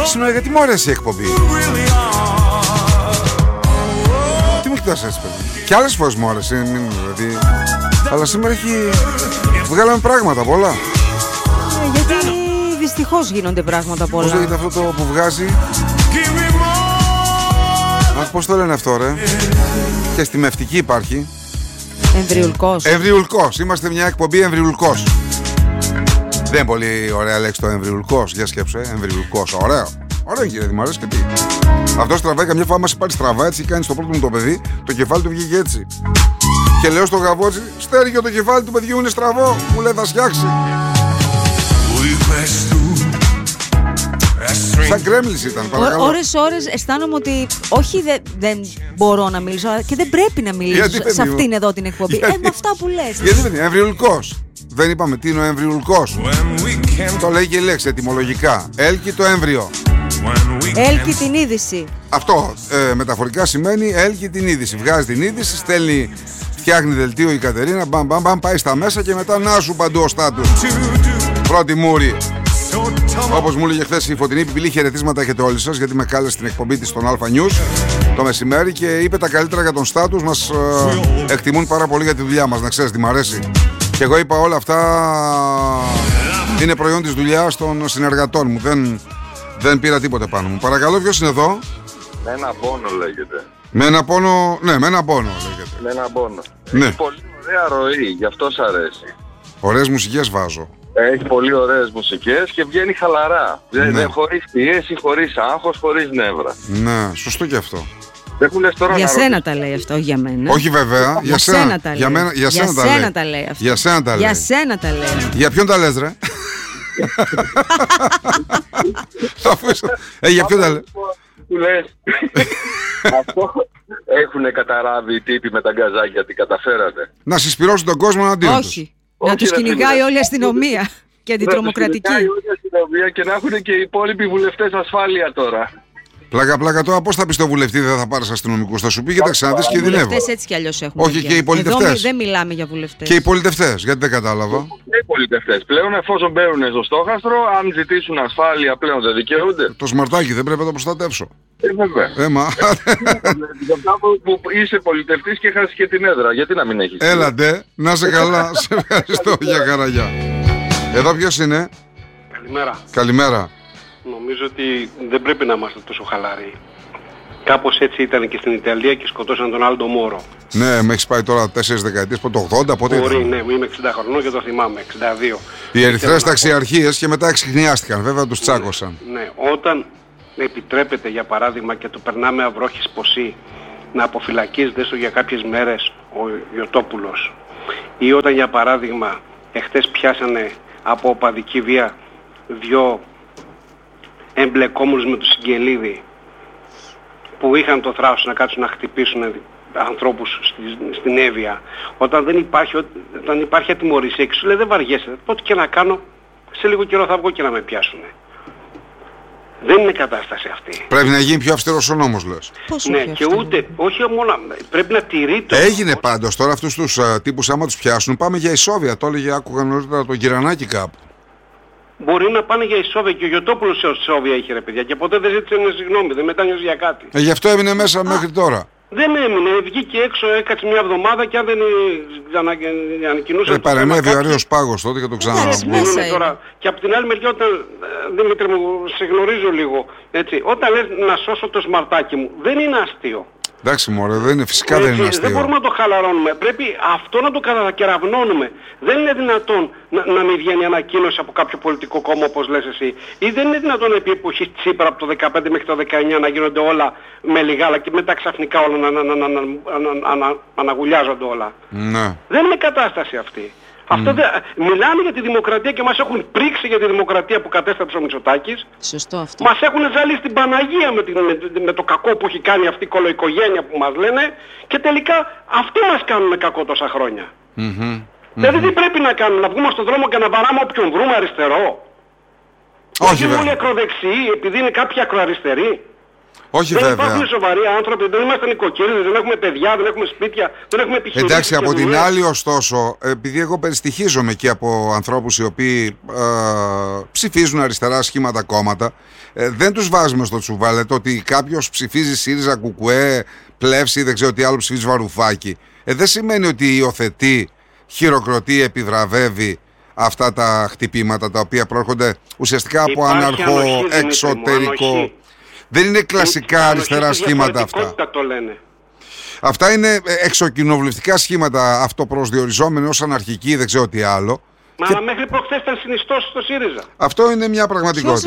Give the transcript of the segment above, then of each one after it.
Σήμερα γιατί μου αρέσει η εκπομπή. Τι μου κοιτάς έτσι, παιδί? Κι άλλες φορές μου άρεσε, δηλαδή. Αλλά σήμερα βγάλαμε πράγματα πολλά. Γιατί δυστυχώς γίνονται πράγματα πολλά. Πώς λέγεται αυτό το που βγάζει? Πώς το λένε αυτό, ρε? Και στη Μευτική υπάρχει. Εμβριουλκός. Εμβριουλκός. Είμαστε μια εκπομπή εμβριουλκός. Δεν είναι πολύ ωραία λέξη το εμβριουλκός. Για σκέψου, εμβριουλκός. Ωραίο. Ωραίο, κύριε, μου αρέσει και τι. Αυτό τραβάει καμιά φορά, μας πάρει στραβά έτσι, κάνει στο πρώτο μου το παιδί, το κεφάλι του βγήκε έτσι. Και λέω στο γαβό έτσι, Στέργιο, το κεφάλι του παιδιού είναι στραβό. Μου λέει θα σκιάξει. Σαν γκρέμλης ήταν, παρακαλώ. Ώρες αισθάνομαι ότι όχι δεν μπορώ να μιλήσω και δεν πρέπει να μιλήσω σε αυτήν εδώ την εκπομπή. Με αυτά που λες. Γιατί δεν είναι εμβριουλκός? Δεν είπαμε τι είναι ο εμβριουλκός? Το λέει και η λέξη ετυμολογικά. Έλκει το έμβριο. Έλκει την είδηση. Αυτό μεταφορικά σημαίνει έλκει την είδηση. Βγάζει την είδηση, στέλνει, φτιάχνει δελτίο η Κατερίνα, μπαμ, πάει στα μέσα και μετά να σου παντού ο στάτους. Πρώτη μούρη. Όπως μου έλεγε χθες η Φωτεινή Πιπηλή, χαιρετίσματα έχετε όλοι σας, γιατί με κάλεσε στην εκπομπή της στον Alpha News το μεσημέρι και είπε τα καλύτερα για τον στάτους. Μας εκτιμούν πάρα πολύ για τη δουλειά μας, να ξέρεις τι μ' αρέσει. Και εγώ είπα όλα αυτά είναι προϊόν της δουλειάς των συνεργατών μου. Δεν πήρα τίποτε πάνω μου. Παρακαλώ, ποιος είναι εδώ? Με ένα πόνο λέγεται. Με ένα πόνο, ναι, με ένα πόνο λέγεται. Με ένα πόνο. Ναι. Έχει πολύ ωραία ροή, γι' αυτό σ' αρέσει. Ωραίες μουσικές βάζω. Έχει πολύ ωραίες μουσικές και βγαίνει χαλαρά. Ναι. Χωρίς πιέση, χωρίς άγχος, χωρίς νεύρα. Ναι, σωστό και αυτό. Για σένα τα λέει αυτό, για μένα. Όχι βέβαια, για σένα τα λέει. Για σένα τα λέει αυτό. Για σένα τα λέει. Για σένα τα λέει. Για ποιον τα λες, ρε? Για ποιον τα λες? Του λες. Αυτό έχουνε καταράβει οι τύποι με τα γκαζάκια, τι καταφέρατε? Να συσπυρώσουν τον κόσμο αντίον τους. Όχι. Να τους κυνηγάει όλη η αστυνομία και αντιτρομοκρατική. Να τους κυνηγάει όλη η αστυνομία και να έχουν και οι υπόλοιποι βουλευτές ασφάλεια τώρα. Πλάκα τώρα, πώς θα πεις στο βουλευτή δεν θα πάρεις αστυνομικούς? Θα σου πει κοίταξε να δεις, κινδυνεύω. Οι βουλευτές έτσι κι αλλιώς έχουν. Όχι, και οι πολιτευτές. Δεν μιλάμε για βουλευτές. Και οι πολιτευτές, γιατί δεν κατάλαβα. Και οι πολιτευτές πλέον, εφόσον μπαίνουν στο στόχαστρο, αν ζητήσουν ασφάλεια πλέον δεν δικαιούνται. Το σμαρτάκι δεν πρέπει να το προστατεύσω. Βέβαια. Έμα. Που είσαι πολιτευτής και χάσεις και την έδρα, γιατί να μην έχεις? Έλατε, να είσαι καλά. Σε ευχαριστώ για καραγιά. Εδώ ποιος είναι? Καλημέρα. Καλημέρα. Νομίζω ότι δεν πρέπει να είμαστε τόσο χαλαροί. Κάπως έτσι ήταν και στην Ιταλία και σκοτώσαν τον Άλντο Μόρο. Ναι, με έχεις πάει τώρα 4 δεκαετίες, πότε το 80, πότε Μπορεί, ήταν? ναι, είμαι 60 χρονών και το θυμάμαι, 62. Οι ερυθρές ταξιαρχίες και μετά εξιχνιάστηκαν, βέβαια τους τσάκωσαν. Ναι, όταν επιτρέπεται για παράδειγμα και το περνάμε αυρόχης ποσή να αποφυλακίζεται έστω για κάποιες μέρες ο Ιωτόπουλος, ή όταν για παράδειγμα εχθές πιάσανε από οπαδική βία 2 εμπλεκόμενους με το Συγγελίδη που είχαν το θράσος να κάτσουν να χτυπήσουν ανθρώπους στην Εύβοια, όταν υπάρχει ατιμωρησία και σου λέει δεν βαριέσαι, ό,τι και να κάνω σε λίγο καιρό θα βγω και να με πιάσουνε. Δεν είναι κατάσταση αυτή. Πρέπει να γίνει πιο αυστηρός ο νόμος, λες? Ναι, και ούτε, όχι μόνο, πρέπει να τηρείται. Έγινε πάντως τώρα αυτούς τους τύπους, άμα τους πιάσουν, πάμε για ισόβια. Το έλεγε, άκουγα νωρίτερα το Γυρανάκι κάπου. Μπορεί να πάνε για ισόβια και ο Γιωτόπουλος σε ισόβια είχε, ρε παιδιά, και ποτέ δεν ζήτησε συγγνώμη, δεν μετάνιωσε για κάτι. Γι' αυτό έμεινε μέσα μέχρι τώρα. Δεν έμεινε, βγήκε έξω, έκατσε μια εβδομάδα και αν δεν ανακοινούσε... Παρενέβη ο Αρέος Πάγος τότε και το ξαναβγήκε. Και από την άλλη μεριά, όταν, Δημήτρη μου, σε γνωρίζω λίγο, έτσι, όταν λες να σώσω το σμαρτάκι μου, δεν είναι αστείο. Εντάξει μωρέ, δεν είναι, φυσικά δεν είναι αστείο. Δεν μπορούμε να το χαλαρώνουμε. Πρέπει αυτό να το κατακεραυνώνουμε. Δεν είναι δυνατόν να μην βγαίνει ανακοίνωση από κάποιο πολιτικό κόμμα όπως λες εσύ. Ή δεν είναι δυνατόν επί εποχή Τσίπρα από το 15 μέχρι το 19 να γίνονται όλα με λιγάλα και μετά ξαφνικά όλα να αναγουλιάζονται όλα. Ναι. Δεν είναι κατάσταση αυτή. Αυτό μιλάνε για τη δημοκρατία και μας έχουν πρίξει για τη δημοκρατία που κατέστρεψε ο Μητσοτάκης. Σωστό αυτό. Μας έχουν ζαλίσει την Παναγία με το κακό που έχει κάνει αυτή η κολοοικογένεια που μας λένε και τελικά αυτοί μας κάνουν κακό τόσα χρόνια. Δηλαδή τι πρέπει να κάνουμε, να βγούμε στον δρόμο και να βαράμε όποιον βρούμε αριστερό? Όχι βέβαια. Όλοι ακροδεξιοί επειδή είναι κάποιοι ακροαριστεροί. Όχι, δεν βέβαια. υπάρχουν σοβαροί άνθρωποι, δεν είμαστε νοικοκύριδες, δεν έχουμε παιδιά, δεν έχουμε σπίτια, δεν έχουμε επιχειρήσεις. Εντάξει, από την άλλη, ωστόσο, επειδή εγώ περιστοιχίζομαι και από ανθρώπους οι οποίοι ψηφίζουν αριστερά σχήματα κόμματα, δεν τους βάζουμε στο τσουβάλε το ότι κάποιος ψηφίζει ΣΥΡΙΖΑ, ΚΚΕ, Πλεύση, δεν ξέρω τι άλλο ψηφίζει Βαρουφάκη. Δεν σημαίνει ότι υιοθετεί, χειροκροτεί, επιβραβεύει αυτά τα χτυπήματα τα οποία προέρχονται ουσιαστικά από αναρχό εξωτερικό. Δεν είναι κλασικά αριστερά σχήματα αυτά. Το λένε. Αυτά είναι εξοκοινοβουλευτικά σχήματα αυτοπροσδιοριζόμενοι ως αναρχικοί, δεν ξέρω τι άλλο. Μα μέχρι προχθές ήταν συνιστός στο ΣΥΡΙΖΑ. Αυτό είναι μια πραγματικότητα.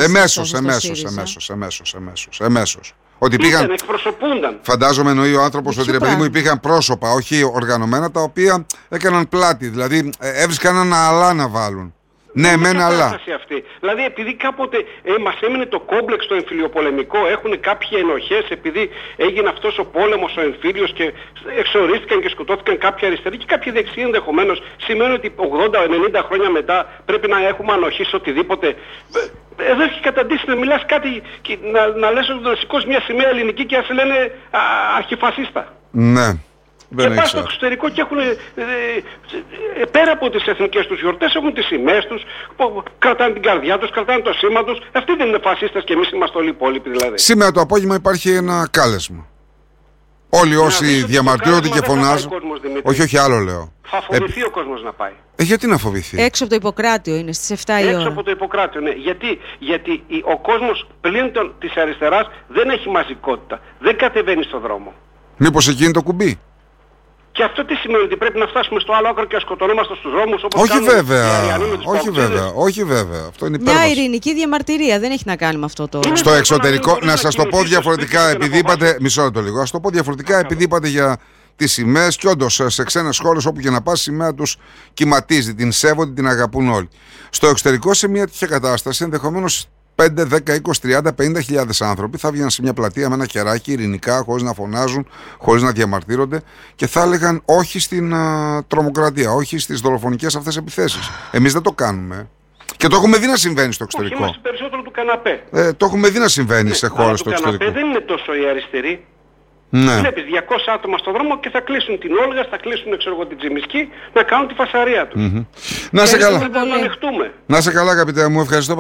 Εμέσως. Ότι πήγαν, εκπροσωπούνταν. Φαντάζομαι εννοεί ο άνθρωπος ότι, ρε παιδί μου, υπήρχαν πρόσωπα, όχι οργανωμένα, τα οποία έκαναν πλάτη. Δηλαδή έβρισκαν ένα αλλά να βάλουν. Ναι, μεν αλλά. Δηλαδή, επειδή κάποτε μας έμεινε το κόμπλεξ το εμφυλιοπολεμικό, έχουν κάποιοι ενοχές, επειδή έγινε αυτός ο πόλεμος ο εμφύλιος και εξορίστηκαν και σκοτώθηκαν κάποιοι αριστεροί και κάποιοι δεξιοί ενδεχομένως, σημαίνει ότι 80-90 χρόνια μετά πρέπει να έχουμε ανοχή σε οτιδήποτε. Εδώ έχει καταντήσει να μιλάς κάτι και να λες ότι να σηκώσει μια σημαία ελληνική και να σε λένε αρχιφασίστα. Ναι. Και πάνε στο εξωτερικό και έχουν, πέρα από τις εθνικές τους γιορτές, έχουν τις σημαίες τους, κρατάνε την καρδιά τους, κρατάνε το σήμα τους. Αυτοί δεν είναι φασίστες και εμείς είμαστε όλοι υπόλοιποι δηλαδή. Σήμερα το απόγευμα υπάρχει ένα κάλεσμα. Όλοι όσοι διαμαρτύρονται και φωνάζουν. Όχι, άλλο λέω. Θα φοβηθεί ο κόσμος να πάει. Γιατί να φοβηθεί? Έξω από το Ιπποκράτιο είναι στις 7 η ώρα. Έξω από το Ιπποκράτιο, ναι. Γιατί ο κόσμος πλην της αριστεράς δεν έχει μαζικότητα. Δεν κατεβαίνει στον δρόμο. Μήπως εκεί είναι το κουμπί? Και αυτό τι σημαίνει, ότι πρέπει να φτάσουμε στο άλλο άκρο και να σκοτωνόμαστε στους δρόμους όπως όχι κάνουν όχι βέβαια. Αυτό είναι υπέρβαση. Μια ειρηνική διαμαρτυρία δεν έχει να κάνει με αυτό το... Στο εξωτερικό, να σας το πω διαφορετικά, επειδή είπατε, μισό λεπτό λίγο, ας το πω διαφορετικά, επειδή είπατε για τις σημαίες και όντως σε ξένες χώρες όπου και να πας, η σημαία τους κυματίζει, την σέβονται, την αγαπούν όλοι. Στο εξωτερικό, σε μια τέτοια κατάσταση, ενδεχομένως 5, 10, 20, 30, 50.000 άνθρωποι θα βγαίνουν σε μια πλατεία με ένα κεράκι ειρηνικά, χωρίς να φωνάζουν, χωρίς να διαμαρτύρονται και θα έλεγαν όχι στην τρομοκρατία, όχι στις δολοφονικές αυτές επιθέσεις. Εμείς δεν το κάνουμε. Και το έχουμε δει να συμβαίνει στο εξωτερικό. Όχι, είμαστε περισσότερο του καναπέ. Το έχουμε δει να συμβαίνει σε χώρες στο εξωτερικό. Το καναπέ δεν είναι τόσο οι αριστεροί. Ναι. Βλέπεις 200 άτομα στον δρόμο και θα κλείσουν την Όλγα, θα κλείσουν την Τσιμισκή να κάνουν τη φασαρία τους. Να σε καλά. Να ανοιχτούμε. Να σε καλά, αγαπητέ μου, ευχαριστώ.